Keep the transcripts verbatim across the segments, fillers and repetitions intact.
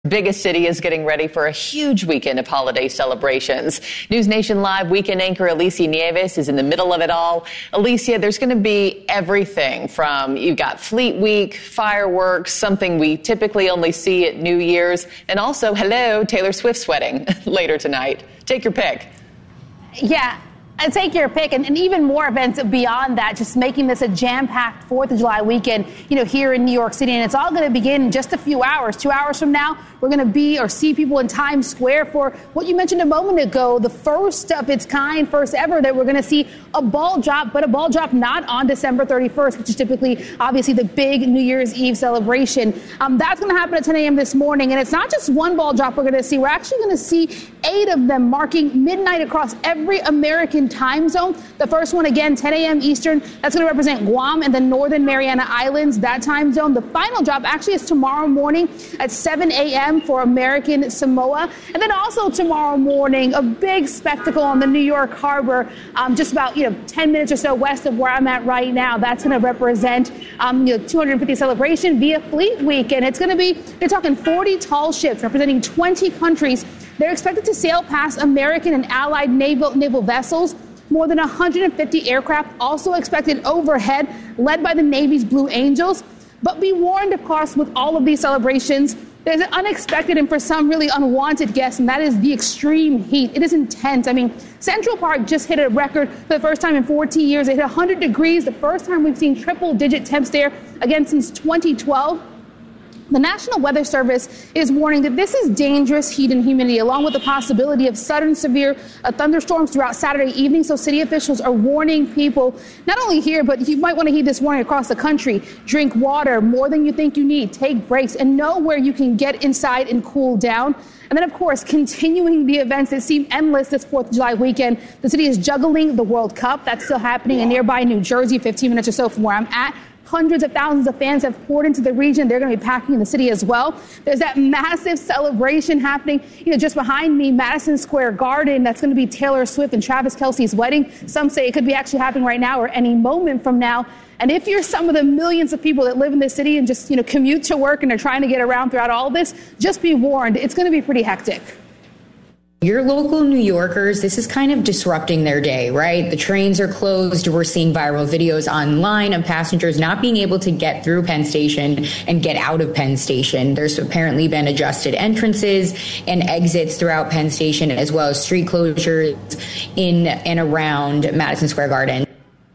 Biggest city is getting ready for a huge weekend of holiday celebrations. News Nation Live weekend anchor Alicia Nieves is in the middle of it all. Alicia, there's going to be everything from, you've got Fleet Week, fireworks, something we typically only see at New Year's, and also, hello, Taylor Swift's wedding later tonight. Take your pick. Yeah. And take your pick, and, and even more events beyond that, just making this a jam-packed fourth of July weekend, you know, here in New York City. And it's all going to begin in just a few hours. Two hours from now, we're going to be or see people in Times Square for what you mentioned a moment ago, the first of its kind, first ever, that we're going to see a ball drop, but a ball drop not on December thirty-first, which is typically, obviously, the big New Year's Eve celebration. Um, that's going to happen at ten a.m. this morning. And it's not just one ball drop we're going to see. We're actually going to see eight of them marking midnight across every American time zone. The first one, again, ten a.m. Eastern. That's going to represent Guam and the Northern Mariana Islands, that time zone. The final drop actually is tomorrow morning at seven a.m. for American Samoa. And then also tomorrow morning, a big spectacle on the New York Harbor, um, just about, you know, ten minutes or so west of where I'm at right now. That's going to represent, um, you know, two hundred fiftieth celebration via Fleet Week. And it's going to be, they're talking forty tall ships representing twenty countries. They're expected to sail past American and allied naval naval vessels. More than one hundred fifty aircraft also expected overhead, led by the Navy's Blue Angels. But be warned, of course, with all of these celebrations, there's an unexpected and for some really unwanted guest, and that is the extreme heat. It is intense. I mean, Central Park just hit a record for the first time in fourteen years. It hit one hundred degrees, the first time we've seen triple-digit temps there, again, since twenty twelve. The National Weather Service is warning that this is dangerous heat and humidity, along with the possibility of sudden severe uh, thunderstorms throughout Saturday evening. So city officials are warning people, not only here, but you might want to heed this warning across the country. Drink water more than you think you need. Take breaks and know where you can get inside and cool down. And then, of course, continuing the events that seem endless this fourth of July weekend, the city is juggling the World Cup. That's still happening in nearby New Jersey, fifteen minutes or so from where I'm at. Hundreds of thousands of fans have poured into the region. They're going to be packing in the city as well. There's that massive celebration happening, you know, just behind me, Madison Square Garden. That's going to be Taylor Swift and Travis Kelce's wedding. Some say it could be actually happening right now or any moment from now. And if you're some of the millions of people that live in this city and just, you know, commute to work and are trying to get around throughout all of this, just be warned, it's going to be pretty hectic. Your local New Yorkers, this is kind of disrupting their day, right? The trains are closed. We're seeing viral videos online of passengers not being able to get through Penn Station and get out of Penn Station. There's apparently been adjusted entrances and exits throughout Penn Station, as well as street closures in and around Madison Square Garden.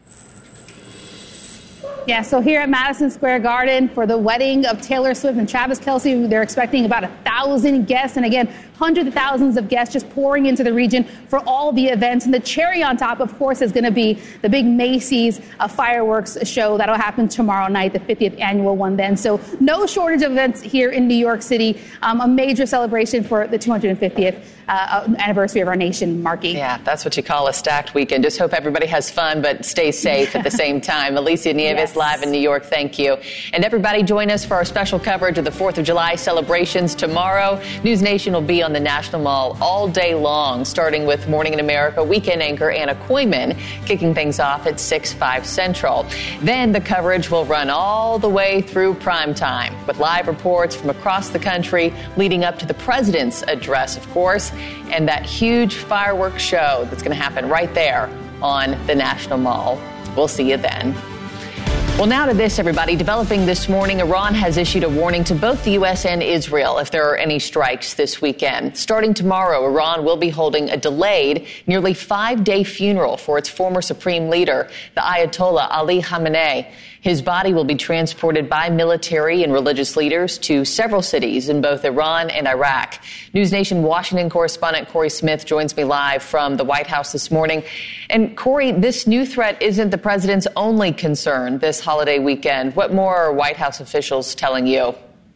Yeah, so here at Madison Square Garden for the wedding of Taylor Swift and Travis Kelce, they're expecting about a thousand guests. And again, hundreds of thousands of guests just pouring into the region for all the events. And the cherry on top, of course, is going to be the big Macy's uh, fireworks show that'll happen tomorrow night, the fiftieth annual one then. So no shortage of events here in New York City. Um, a major celebration for the two hundred fiftieth uh, anniversary of our nation, Marky. Yeah, that's what you call a stacked weekend. Just hope everybody has fun, but stay safe at the same time. Alicia Nieves, yes. Live in New York. Thank you. And everybody join us for our special coverage of the fourth of July celebrations tomorrow. News Nation will be on the National Mall all day long, starting with Morning in America weekend anchor Anna Koyman, kicking things off at six, five Central. Then the coverage will run all the way through prime time with live reports from across the country leading up to the president's address, of course, and that huge fireworks show that's going to happen right there on the National Mall. We'll see you then. Well, now to this, everybody. Developing this morning, Iran has issued a warning to both the U S and Israel if there are any strikes this weekend. Starting tomorrow, Iran will be holding a delayed, nearly five-day funeral for its former supreme leader, the Ayatollah Ali Khamenei. His body will be transported by military and religious leaders to several cities in both Iran and Iraq. News Nation Washington correspondent Corey Smith joins me live from the White House this morning. And Corey, this new threat isn't the president's only concern this holiday weekend. What more are White House officials telling you?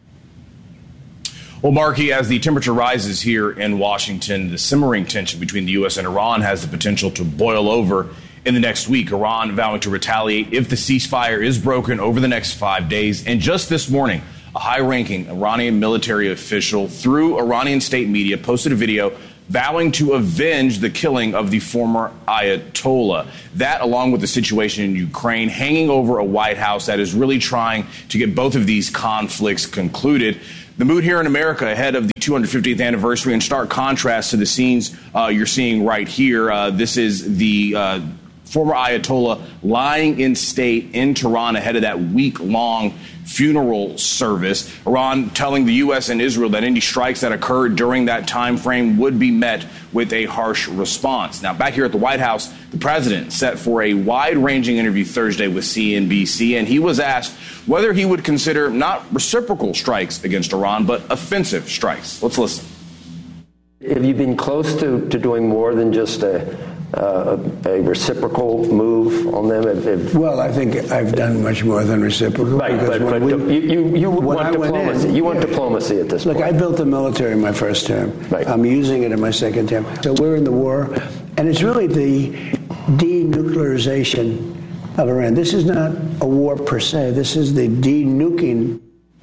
Well, Marky, as the temperature rises here in Washington, the simmering tension between the U S and Iran has the potential to boil over in the next week. Iran vowing to retaliate if the ceasefire is broken over the next five days. And just this morning, a high-ranking Iranian military official through Iranian state media posted a video vowing to avenge the killing of the former Ayatollah. That, along with the situation in Ukraine, hanging over a White House that is really trying to get both of these conflicts concluded. The mood here in America ahead of the two hundred fiftieth anniversary, in stark contrast to the scenes uh, you're seeing right here. Uh, this is the uh, former Ayatollah lying in state in Tehran ahead of that week-long funeral service. Iran telling the U S and Israel that any strikes that occurred during that time frame would be met with a harsh response. Now, back here at the White House, the president set for a wide-ranging interview Thursday with C N B C, and he was asked whether he would consider not reciprocal strikes against Iran, but offensive strikes. Let's listen. Have you been close to, to doing more than just a, uh, a reciprocal move on them? If, if, well, I think I've done much more than reciprocal. Right, but, but we, you, you, you want diplomacy. In, you want yeah. diplomacy at this Look, point. Look, I built the military in my first term. Right. I'm using it in my second term. So we're in the war, and it's really the denuclearization of Iran. This is not a war per se. This is the denuking.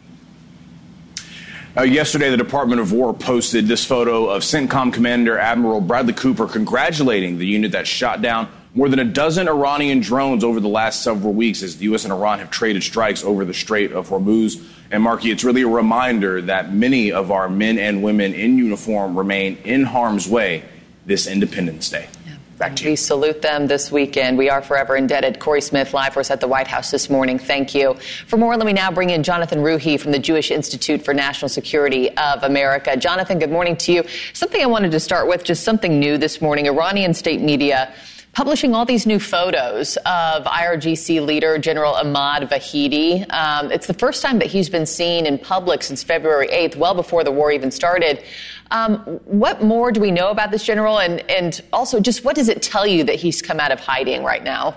Uh, yesterday, the Department of War posted this photo of CENTCOM Commander Admiral Bradley Cooper congratulating the unit that shot down more than a dozen Iranian drones over the last several weeks as the U S and Iran have traded strikes over the Strait of Hormuz. And, Marky, it's really a reminder that many of our men and women in uniform remain in harm's way this Independence Day. Back to you. We salute them this weekend. We are forever indebted. Corey Smith, live for us at the White House this morning. Thank you. For more, let me now bring in Jonathan Ruhi from the Jewish Institute for National Security of America. Jonathan, good morning to you. Something I wanted to start with, just something new this morning. Iranian state media publishing all these new photos of I R G C leader General Ahmad Vahidi. Um, it's the first time that he's been seen in public since February eighth, well before the war even started. Um, what more do we know about this general? And, and also, just what does it tell you that he's come out of hiding right now?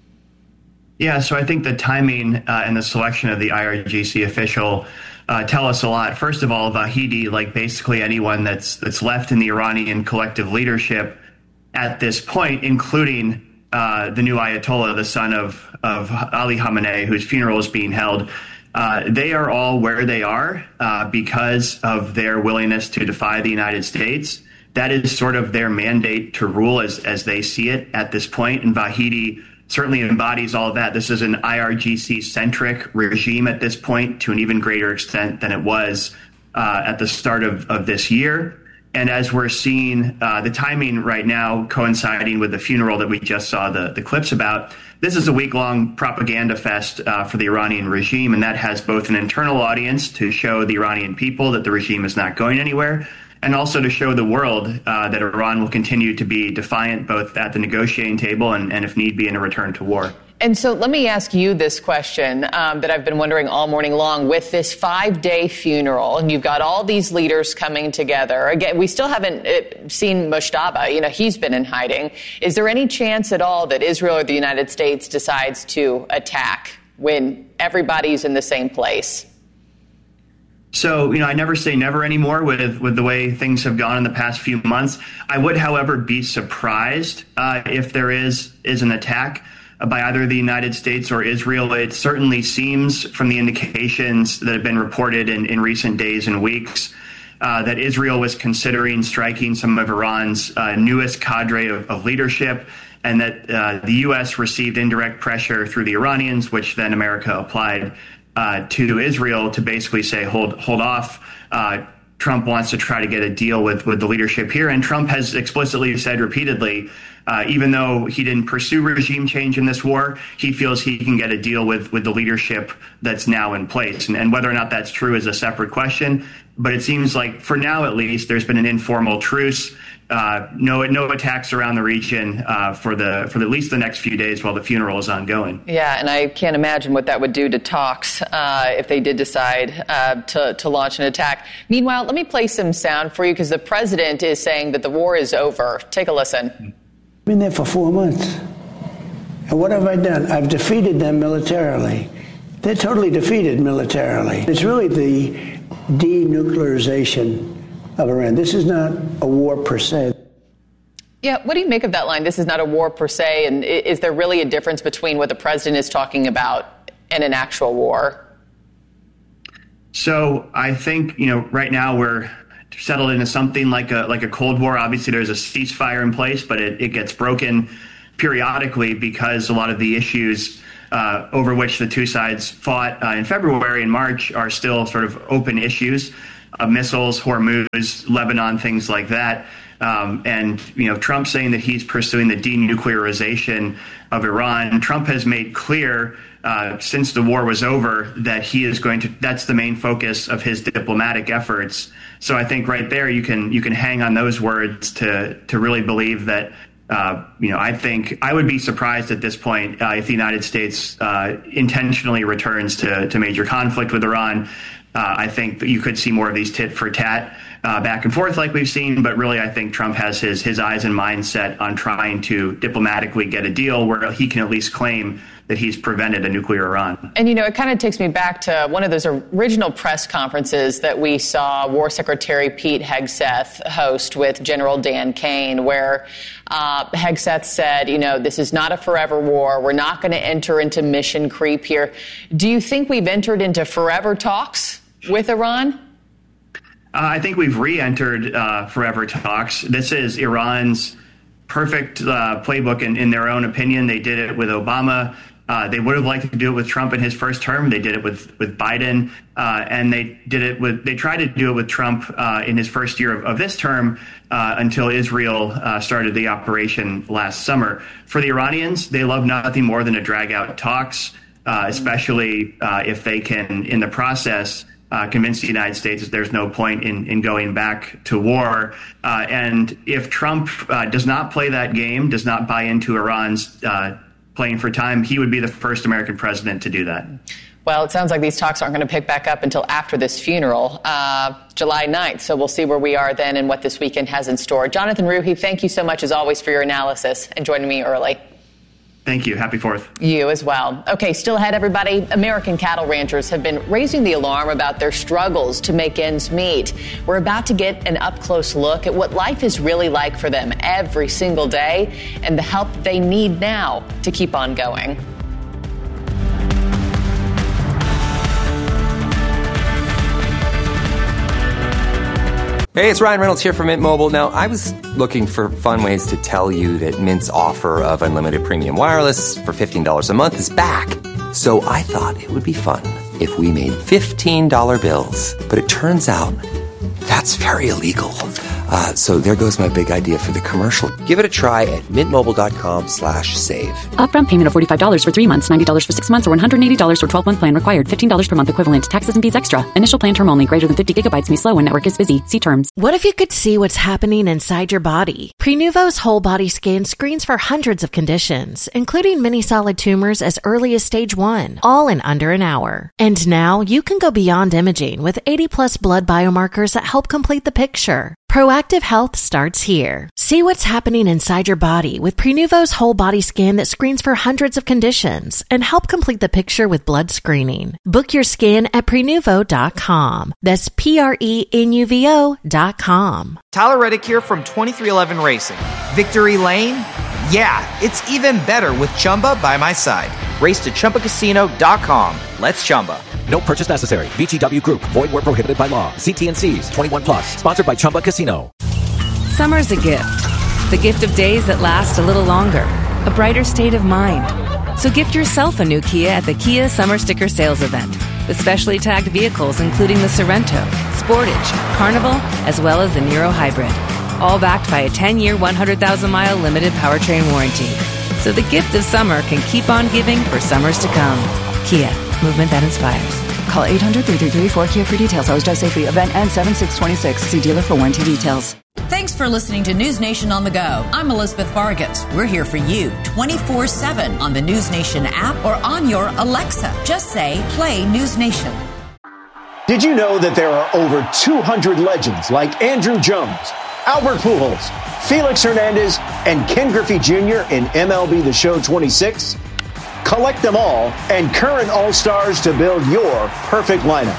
Yeah, so I think the timing uh, and the selection of the I R G C official uh, tell us a lot. First of all, Vahidi, like basically anyone that's that's left in the Iranian collective leadership at this point, including uh, the new Ayatollah, the son of, of Ali Khamenei, whose funeral is being held, uh, they are all where they are uh, because of their willingness to defy the United States. That is sort of their mandate to rule as, as they see it at this point. And Vahidi certainly embodies all of that. This is an I R G C-centric regime at this point to an even greater extent than it was uh, at the start of, of this year. And as we're seeing uh, the timing right now coinciding with the funeral that we just saw the, the clips about, this is a week-long propaganda fest uh, for the Iranian regime, and that has both an internal audience to show the Iranian people that the regime is not going anywhere, and also to show the world uh, that Iran will continue to be defiant both at the negotiating table and, and if need be, in a return to war. And so let me ask you this question um, that I've been wondering all morning long. With this five-day funeral, and you've got all these leaders coming together, again, we still haven't uh, seen Moshtaba. You know, he's been in hiding. Is there any chance at all that Israel or the United States decides to attack when everybody's in the same place? So, you know, I never say never anymore with, with the way things have gone in the past few months. I would, however, be surprised uh, if there is is an attack by either the United States or Israel. It certainly seems from the indications that have been reported in, in recent days and weeks uh, that Israel was considering striking some of Iran's uh, newest cadre of, of leadership, and that uh, the U S received indirect pressure through the Iranians, which then America applied uh, to Israel to basically say, hold, hold off. Uh, Trump wants to try to get a deal with, with the leadership here. And Trump has explicitly said repeatedly, uh, even though he didn't pursue regime change in this war, he feels he can get a deal with, with the leadership that's now in place. And, and whether or not that's true is a separate question. But it seems like, for now at least, there's been an informal truce. Uh, no, no attacks around the region uh, for the for the, at least the next few days while the funeral is ongoing. Yeah, and I can't imagine what that would do to talks uh, if they did decide uh, to to launch an attack. Meanwhile, let me play some sound for you because the president is saying that the war is over. Take a listen. I've been there for four months, and what have I done? I've defeated them militarily. They're totally defeated militarily. It's really the denuclearization of Iran. This is not a war per se. Yeah, what do you make of that line? This is not a war per se, and is there really a difference between what the president is talking about and an actual war? So I think, you know, right now we're settled into something like a like a Cold War. Obviously, there's a ceasefire in place, but it, it gets broken periodically because a lot of the issues uh, over which the two sides fought uh, in February and March are still sort of open issues. Uh, missiles, Hormuz, Lebanon, things like that. Um, and, you know, Trump saying that he's pursuing the denuclearization of Iran. Trump has made clear uh, since the war was over that he is going to, that's the main focus of his diplomatic efforts. So I think right there you can you can hang on those words to to really believe that, uh, you know, I think I would be surprised at this point uh, if the United States uh, intentionally returns to, to major conflict with Iran. Uh, I think that you could see more of these tit for tat uh, back and forth like we've seen. But really, I think Trump has his his eyes and mind set on trying to diplomatically get a deal where he can at least claim that he's prevented a nuclear Iran. And, you know, it kind of takes me back to one of those original press conferences that we saw War Secretary Pete Hegseth host with General Dan Kane, where uh, Hegseth said, you know, this is not a forever war. We're not going to enter into mission creep here. Do you think we've entered into forever talks with Iran? Uh, I think we've re-entered uh, forever talks. This is Iran's perfect uh, playbook in, in their own opinion. They did it with Obama. Uh, they would have liked to do it with Trump in his first term. They did it with with Biden, uh, and they did it with. They tried to do it with Trump uh, in his first year of, of this term uh, until Israel uh, started the operation last summer. For the Iranians, they love nothing more than to drag out talks, uh, especially uh, if they can, in the process, Uh, convince the United States that there's no point in, in going back to war. Uh, and if Trump uh, does not play that game, does not buy into Iran's uh, playing for time, he would be the first American president to do that. Well, it sounds like these talks aren't going to pick back up until after this funeral, uh, July ninth. So we'll see where we are then and what this weekend has in store. Jonathan Ruhi, thank you so much, as always, for your analysis and joining me early. Thank you. Happy Fourth. You as well. Okay, still ahead, everybody. American cattle ranchers have been raising the alarm about their struggles to make ends meet. We're about to get an up-close look at what life is really like for them every single day and the help they need now to keep on going. Hey, it's Ryan Reynolds here from Mint Mobile. Now, I was looking for fun ways to tell you that Mint's offer of unlimited premium wireless for fifteen dollars a month is back. So I thought it would be fun if we made fifteen dollar bills. But it turns out that's very illegal. Uh, so there goes my big idea for the commercial. Give it a try at mintmobile.com slash save. Upfront payment of forty-five dollars for three months, ninety dollars for six months, or one hundred eighty dollars for twelve-month plan required. fifteen dollars per month equivalent. Taxes and fees extra. Initial plan term only. Greater than fifty gigabytes may slow when network is busy. See terms. What if you could see what's happening inside your body? Prenuvo's whole body scan screens for hundreds of conditions, including many solid tumors as early as stage one, all in under an hour. And now you can go beyond imaging with eighty plus blood biomarkers that help complete the picture. Proactive health starts here. See what's happening inside your body with Prenuvo's whole body scan that screens for hundreds of conditions and help complete the picture with blood screening. Book your scan at Prenuvo dot com. That's P R E N U V O dot com. Tyler Reddick here from twenty-three eleven Racing. Victory Lane? Yeah, it's even better with Chumba by my side. Race to Chumba Casino dot com. Let's Chumba. No purchase necessary. V G W Group. Void where prohibited by law. See T and C's. twenty-one plus. Sponsored by Chumba Casino. Summer's a gift. The gift of days that last a little longer. A brighter state of mind. So gift yourself a new Kia at the Kia Summer Sticker Sales Event. With specially tagged vehicles including the Sorrento, Sportage, Carnival, as well as the Niro Hybrid. All backed by a ten-year, one hundred thousand mile limited powertrain warranty. So the gift of summer can keep on giving for summers to come. Kia. Movement that inspires. Call eight hundred, three three three, four K I A for details. Always drive safely. Event ends seven six twenty-six. See dealer for warranty details. Thanks for listening to News Nation on the Go. I'm Elizabeth Vargas. We're here for you twenty-four seven on the News Nation app or on your Alexa. Just say, play News Nation. Did you know that there are over two hundred legends like Andrew Jones, Albert Pujols, Felix Hernandez, and Ken Griffey Junior in M L B The Show twenty-six? Collect them all and current All-Stars to build your perfect lineup.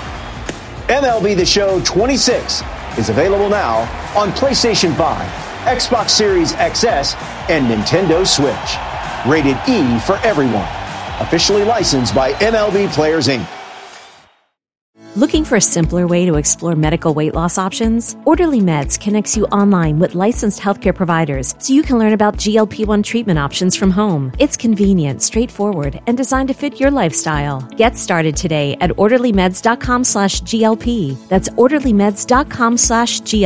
M L B The Show twenty-six is available now on PlayStation five, Xbox Series X S, and Nintendo Switch. Rated E for everyone. Officially licensed by M L B Players, Incorporated. Looking for a simpler way to explore medical weight loss options? Orderly Meds connects you online with licensed healthcare providers so you can learn about G L P one treatment options from home. It's convenient, straightforward, and designed to fit your lifestyle. Get started today at orderlymeds.com slash GLP. That's orderlymeds.com slash GLP.